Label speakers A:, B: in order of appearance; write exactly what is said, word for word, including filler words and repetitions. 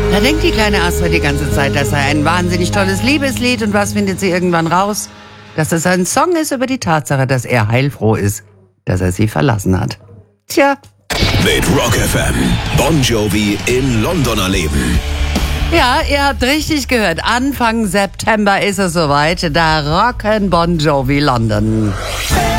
A: Da denkt die kleine Astrid die ganze Zeit, das sei ein wahnsinnig tolles Liebeslied. Und was findet sie irgendwann raus? Dass es ein Song ist über die Tatsache, dass er heilfroh ist, dass er sie verlassen hat. Tja.
B: Mit Rock F M. Bon Jovi in London erleben.
A: Ja, ihr habt richtig gehört. Anfang September ist es soweit. Da rocken Bon Jovi London.